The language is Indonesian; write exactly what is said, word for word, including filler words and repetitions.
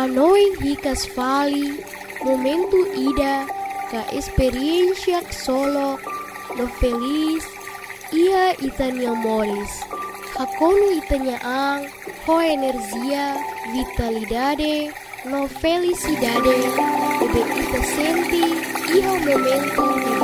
Anoin hicas fali, momento ida, ca experiencia solo, no feliz, ia itania moris. Hakonu itania ang, ho energia, vitalidade, no felicidade, ebe ita senti, iha momento